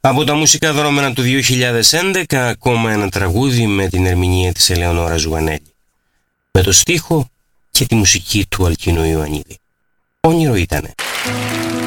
Από τα μουσικά δρόμενα του 2011, ακόμα ένα τραγούδι με την ερμηνεία της Ελεονόρα Ζουγανέλη, με το στίχο και τη μουσική του Αλκίνου Ιωαννίδη. Όνειρο ήτανε.